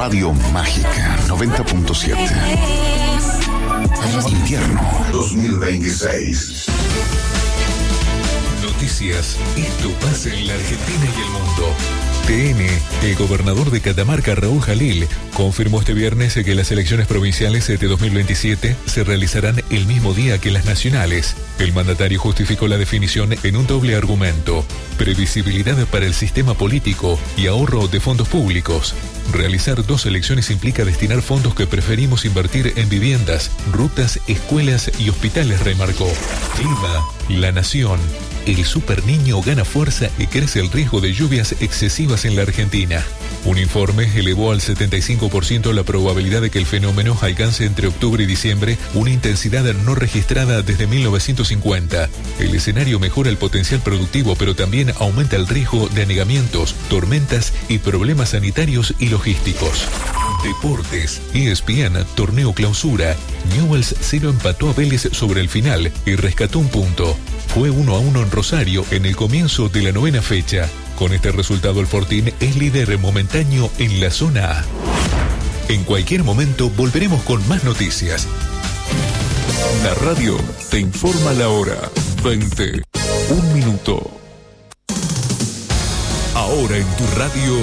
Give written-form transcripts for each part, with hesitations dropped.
Radio Mágica 90.7. Invierno 2026. Noticias. Esto pasa en la Argentina y el mundo. TN, el gobernador de Catamarca, Raúl Jalil, confirmó este viernes que las elecciones provinciales de 2027 se realizarán el mismo día que las nacionales. El mandatario justificó la definición en un doble argumento: previsibilidad para el sistema político y ahorro de fondos públicos. Realizar dos elecciones implica destinar fondos que preferimos invertir en viviendas, rutas, escuelas y hospitales, remarcó. Clima, La Nación. El Super Niño gana fuerza y crece el riesgo de lluvias excesivas en la Argentina. Un informe elevó al 75% la probabilidad de que el fenómeno alcance entre octubre y diciembre una intensidad no registrada desde 1950. El escenario mejora el potencial productivo, pero también aumenta el riesgo de anegamientos, tormentas y problemas sanitarios y logísticos. Deportes. ESPN, torneo clausura. Newell's 0 empató a Vélez sobre el final y rescató un punto. Fue 1-1 en Rosario en el comienzo de la 9ª fecha. Con este resultado, el Fortín es líder momentáneo en la zona A. En cualquier momento volveremos con más noticias. La radio te informa la hora. 20. 1 minuto. Ahora en tu radio,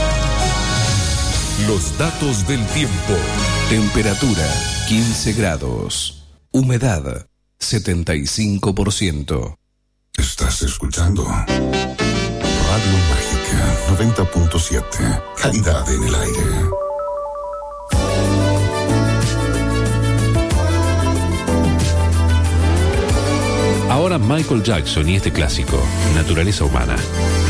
los datos del tiempo. Temperatura 15 grados. Humedad 75%. Estás escuchando Radio Mágica 90.7. Calidad en el aire. Ahora Michael Jackson y este clásico, Naturaleza Humana.